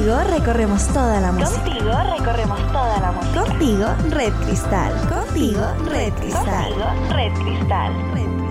Contigo recorremos toda la música. Contigo recorremos toda la música. Contigo, Red Cristal. Contigo, Red Cristal. Contigo, Red Cristal.